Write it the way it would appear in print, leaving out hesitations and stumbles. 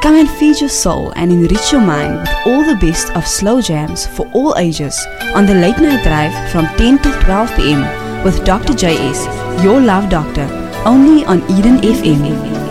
Come and feed your soul and enrich your mind with all the best of slow jams for all ages on the Late Night Drive from 10 till 12 p.m. with Dr. JS, your love doctor, only on Eden FM.